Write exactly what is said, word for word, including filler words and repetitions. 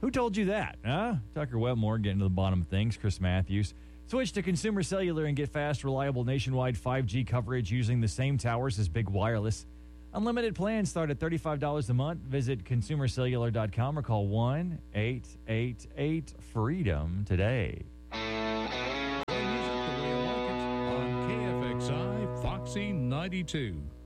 Who told you that, huh? Tucker Wetmore getting to the bottom of things. Chris Matthews. Switch to Consumer Cellular and get fast, reliable nationwide five G coverage using the same towers as Big Wireless. Unlimited plans start at thirty-five dollars a month. Visit consumer cellular dot com or call one eight eight eight freedom today. Play music the way you like it on K F X I Foxy ninety-two.